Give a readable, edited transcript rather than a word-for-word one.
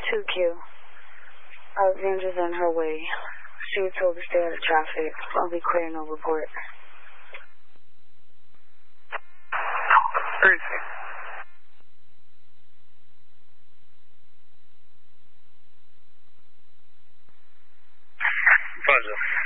2Q. Alexandra's on her way. She was told to stay out of traffic. I'll be clear, no report. Where is he? Roger.